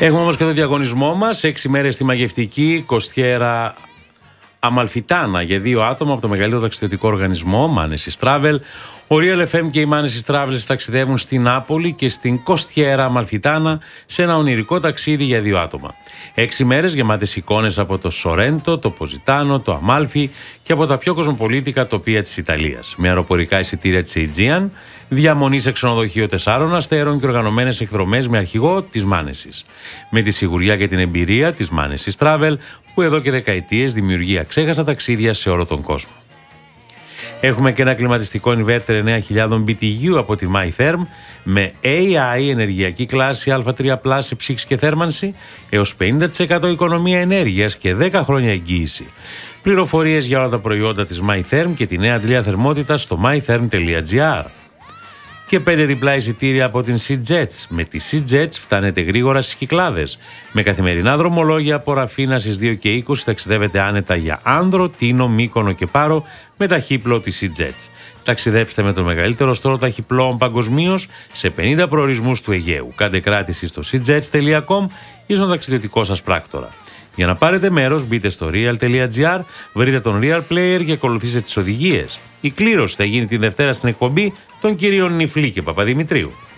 Έχουμε όμως και το διαγωνισμό μας. 6 μέρες στη μαγευτική Κοστιέρα Αμαλφιτάνα για 2 άτομα από το μεγαλύτερο ταξιδιωτικό οργανισμό Manesis Travel. Ο Real FM και οι Manesis Travel ταξιδεύουν στην Νάπολη και στην Κοστιέρα Αμαλφιτάνα σε ένα ονειρικό ταξίδι για 2 άτομα. 6 μέρες γεμάτες εικόνες από το Σορέντο, το Ποζιτάνο, το Αμάλφι και από τα πιο κοσμοπολίτικα τοπία της Ιταλίας. Με αεροπορικά εισιτήρια της Aegean, διαμονή σε ξενοδοχείο 4 αστέρων και οργανωμένες εκδρομές με αρχηγό της Manesis. Με τη σιγουριά και την εμπειρία της Manesis Travel, που εδώ και δεκαετίες δημιουργεί αξέχαστα ταξίδια σε όλο τον κόσμο. Έχουμε και ένα κλιματιστικό inverter 9.000 BTU από τη MyTherm με AI ενεργειακή κλάση Α3+ σε ψήξη και θέρμανση, έως 50% οικονομία ενέργειας και 10 χρόνια εγγύηση. Πληροφορίες για όλα τα προϊόντα της MyTherm και τη νέα αντλία θερμότητας στο mytherm.gr. Και 5 διπλά εισιτήρια από την SeaJets. Με τη SeaJets φτάνετε γρήγορα στις Κυκλάδες. Με καθημερινά δρομολόγια από Ραφίνα στις 2 και 20 ταξιδεύετε άνετα για Άνδρο, Τίνο, Μύκονο και Πάρο με ταχύπλο της SeaJets. Ταξιδέψτε με το μεγαλύτερο στόλο ταχυπλώων παγκοσμίως σε 50 προορισμούς του Αιγαίου. Κάντε κράτηση στο seajets.com ή στον ταξιδιωτικό σας πράκτορα. Για να πάρετε μέρος μπείτε στο real.gr, βρείτε τον Real Player και ακολουθήστε τις οδηγίες. Η κλήρωση θα γίνει την Δευτέρα στην εκπομπή των κυρίων Νιφλή και Παπαδημητρίου.